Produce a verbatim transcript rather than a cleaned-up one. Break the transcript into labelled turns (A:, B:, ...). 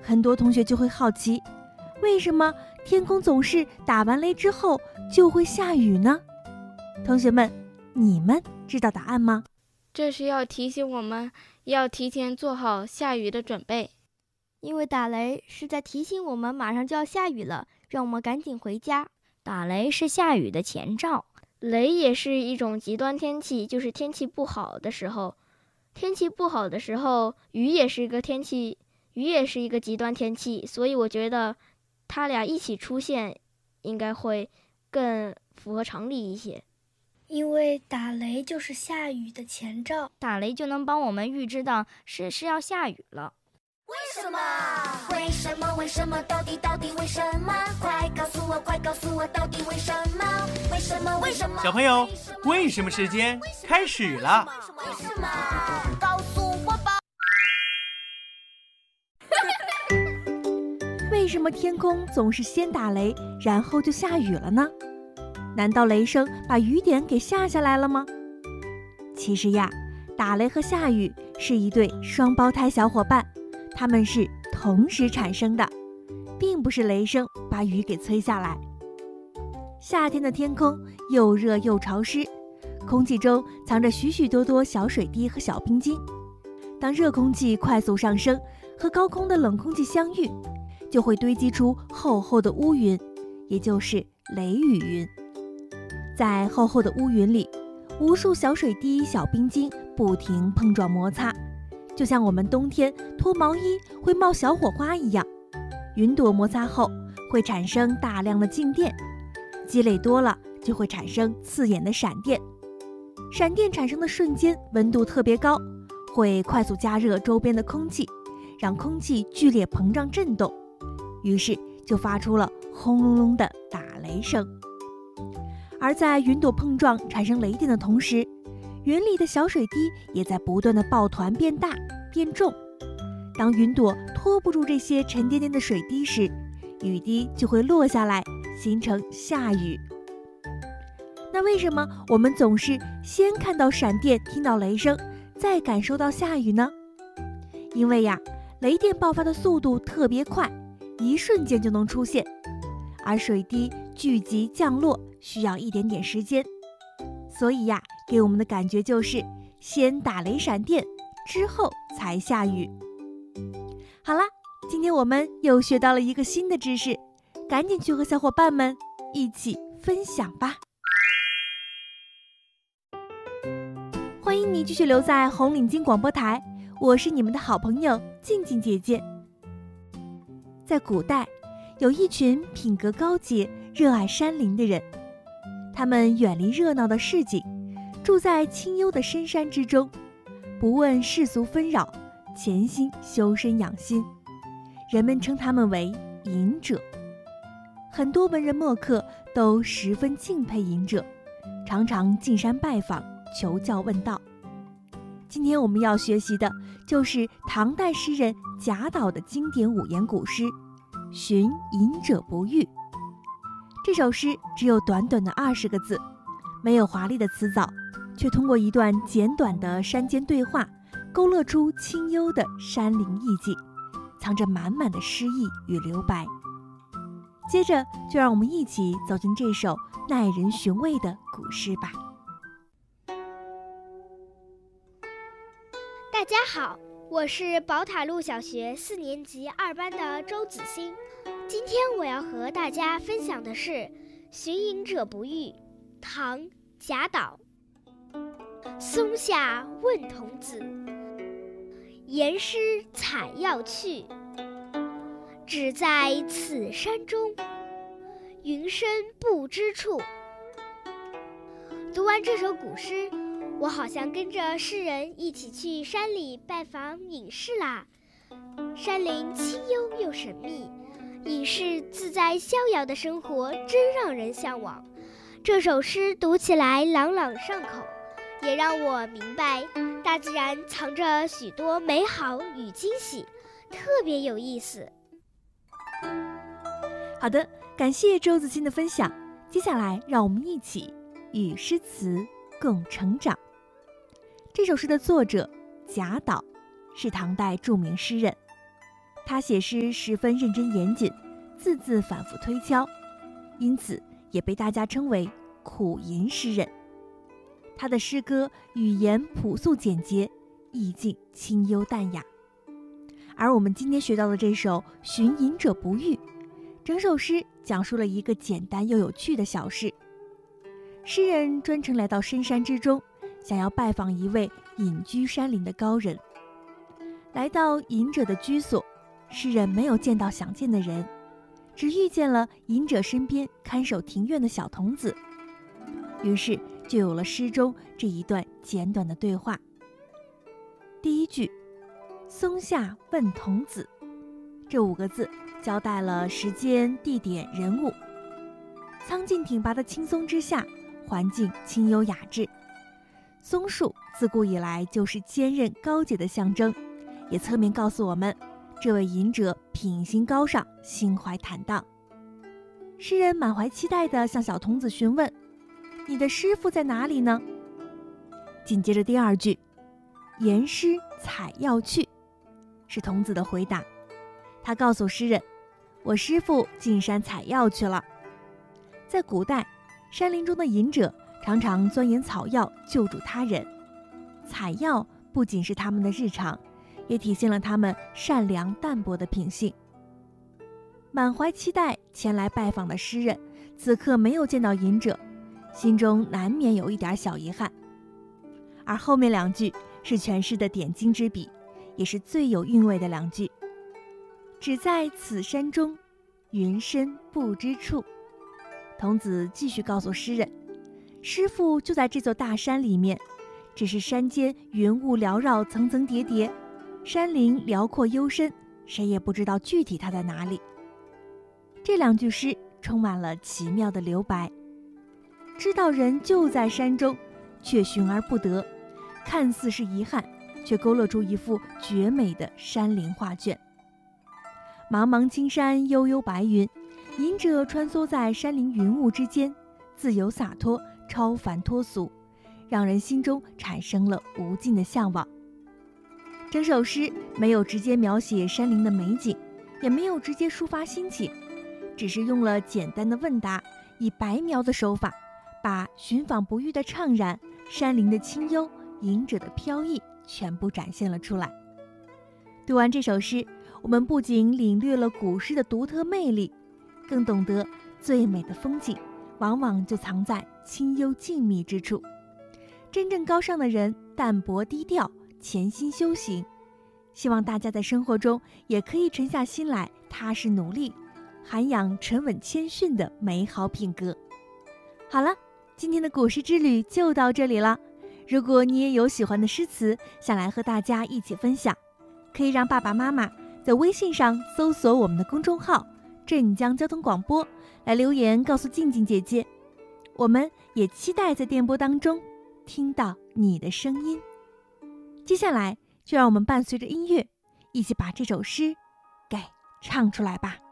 A: 很多同学就会好奇，为什么天空总是打完雷之后就会下雨呢？同学们，你们知道答案吗？
B: 这是要提醒我们要提前做好下雨的准备。
C: 因为打雷是在提醒我们马上就要下雨了，让我们赶紧回家。
D: 打雷是下雨的前兆。
E: 雷也是一种极端天气，就是天气不好的时候。天气不好的时候，雨也是一个天气，雨也是一个极端天气，所以我觉得它俩一起出现，应该会更符合常理一些。
F: 因为打雷就是下雨的前兆，
D: 打雷就能帮我们预知到是是要下雨了。
G: 为什么？为什么？为什么？到底到底为什么？快告诉我，快告诉我，到底为什么？为什么？为什么？
H: 小朋友，为什么时间开始了？
G: 为什么？告诉我吧。
A: 为什么天空总是先打雷，然后就下雨了呢？难道雷声把雨点给下下来了吗？其实呀，打雷和下雨是一对双胞胎小伙伴，它们是同时产生的，并不是雷声把雨给催下来。夏天的天空又热又潮湿，空气中藏着许许多多小水滴和小冰晶。当热空气快速上升，和高空的冷空气相遇，就会堆积出厚厚的乌云，也就是雷雨云。在厚厚的乌云里，无数小水滴、小冰晶不停碰撞摩擦，就像我们冬天脱毛衣会冒小火花一样。云朵摩擦后会产生大量的静电，积累多了就会产生刺眼的闪电。闪电产生的瞬间温度特别高，会快速加热周边的空气，让空气剧烈膨胀震动，于是就发出了轰隆隆的打雷声。而在云朵碰撞产生雷电的同时，云里的小水滴也在不断的抱团变大变重。当云朵拖不住这些沉甸甸的水滴时，雨滴就会落下来，形成下雨。那为什么我们总是先看到闪电，听到雷声，再感受到下雨呢？因为呀，雷电爆发的速度特别快，一瞬间就能出现，而水滴聚集降落需要一点点时间，所以呀，给我们的感觉就是先打雷闪电，之后才下雨。好啦，今天我们又学到了一个新的知识，赶紧去和小伙伴们一起分享吧。欢迎你继续留在红领巾广播台，我是你们的好朋友静静姐姐。在古代，有一群品格高洁、热爱山林的人，他们远离热闹的市井，住在清幽的深山之中，不问世俗纷扰，潜心修身养心。人们称他们为隐者。很多文人墨客都十分敬佩隐者，常常进山拜访，求教问道。今天我们要学习的就是唐代诗人贾岛的经典五言古诗《寻隐者不遇》。这首诗只有短短的二十个字，没有华丽的词藻，却通过一段简短的山间对话，勾勒出清幽的山林意境，藏着满满的诗意与留白。接着就让我们一起走进这首耐人寻味的古诗吧。
I: 大家好，我是宝塔路小学四年级二班的周子欣。今天我要和大家分享的是《寻隐者不遇》，唐·贾岛。松下问童子，言师采药去。只在此山中，云深不知处。读完这首古诗，我好像跟着诗人一起去山里拜访隐士啦。山林清幽又神秘，隐士自在逍遥的生活真让人向往。这首诗读起来朗朗上口，也让我明白大自然藏着许多美好与惊喜，特别有意思。
A: 好的，感谢周子欣的分享。接下来让我们一起与诗词共成长。这首诗的作者贾岛是唐代著名诗人， 他写诗十分认真严谨，字字反复推敲，因此也被大家称为苦吟诗人。他的诗歌语言朴素简洁，意境清幽淡雅。而我们今天学到的这首《寻隐者不遇》，整首诗讲述了一个简单又有趣的小事。诗人专程来到深山之中，想要拜访一位隐居山林的高人。来到隐者的居所，诗人没有见到想见的人，只遇见了隐者身边看守庭院的小童子。于是就有了诗中这一段简短的对话。第一句，松下问童子，这五个字交代了时间、地点、人物。苍劲挺拔的青松之下，环境清幽雅致。松树自古以来就是坚韧高洁的象征，也侧面告诉我们，这位隐者品行高尚，心怀坦荡。诗人满怀期待地向小童子询问，你的师父在哪里呢？紧接着第二句，言师采药去，是童子的回答。他告诉诗人，我师父进山采药去了。在古代，山林中的隐者常常钻研草药，救助他人。采药不仅是他们的日常，也体现了他们善良淡泊的品性。满怀期待前来拜访的诗人，此刻没有见到隐者，心中难免有一点小遗憾。而后面两句是全诗的点睛之笔，也是最有韵味的两句。只在此山中，云深不知处。童子继续告诉诗人，师父就在这座大山里面，只是山间云雾缭绕，层层叠叠，山林辽阔幽深，谁也不知道具体它在哪里。这两句诗充满了奇妙的留白，知道人就在山中，却寻而不得，看似是遗憾，却勾勒出一幅绝美的山林画卷。茫茫青山，悠悠白云，隐者穿梭在山林云雾之间，自由洒脱，超凡脱俗，让人心中产生了无尽的向往。整首诗没有直接描写山林的美景，也没有直接抒发心情，只是用了简单的问答，以白描的手法，把寻访不遇的怅然、山林的清幽、隐者的飘逸全部展现了出来。读完这首诗，我们不仅领略了古诗的独特魅力，更懂得最美的风景往往就藏在清幽静谧之处。真正高尚的人淡泊低调，潜心修行。希望大家在生活中也可以沉下心来，踏实努力，涵养沉稳谦逊的美好品格。好了，今天的古诗之旅就到这里了。如果你也有喜欢的诗词想来和大家一起分享，可以让爸爸妈妈在微信上搜索我们的公众号镇江交通广播，来留言告诉静静姐姐。我们也期待在电波当中听到你的声音。接下来就让我们伴随着音乐，一起把这首诗给唱出来吧。